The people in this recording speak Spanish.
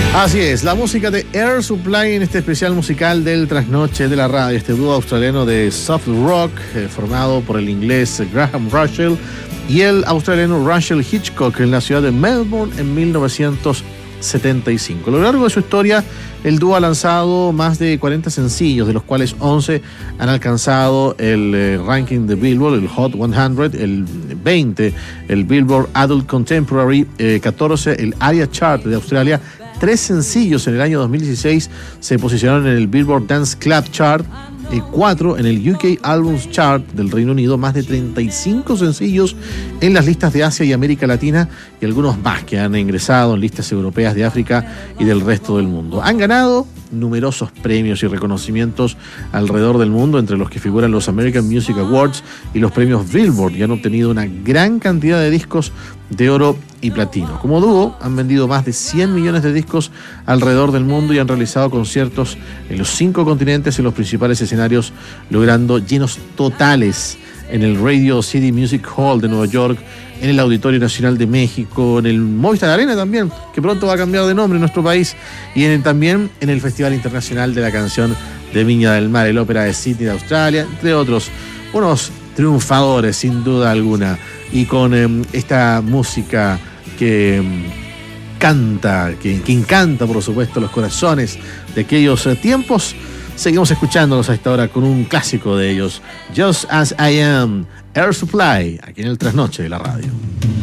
Así es, la música de Air Supply en este especial musical del Trasnoche de la Radio, este dúo australiano de soft rock formado por el inglés Graham Russell y el australiano Russell Hitchcock en la ciudad de Melbourne en 1975. A lo largo de su historia, el dúo ha lanzado más de 40 sencillos, de los cuales 11 han alcanzado el ranking de Billboard, el Hot 100, el 20, el Billboard Adult Contemporary, 14, el ARIA Chart de Australia. 3 sencillos en el año 2016 se posicionaron en el Billboard Dance Club Chart, 4 en el UK Albums Chart del Reino Unido, más de 35 sencillos en las listas de Asia y América Latina y algunos más que han ingresado en listas europeas de África y del resto del mundo. Han ganado numerosos premios y reconocimientos alrededor del mundo, entre los que figuran los American Music Awards y los premios Billboard, y han obtenido una gran cantidad de discos de oro y platino. Como dúo han vendido más de 100 millones de discos alrededor del mundo y han realizado conciertos en los 5 continentes en los principales escenarios, logrando llenos totales en el Radio City Music Hall de Nueva York, en el Auditorio Nacional de México, en el Movistar Arena también, que pronto va a cambiar de nombre en nuestro país, y también en el Festival Internacional de la Canción de Viña del Mar, el Ópera de Sydney de Australia, entre otros. Unos triunfadores, sin duda alguna, y con esta música que canta, que encanta, por supuesto, los corazones de aquellos tiempos. Seguimos escuchándolos a esta hora con un clásico de ellos, Just As I Am, Air Supply, aquí en el Trasnoche de la Radio.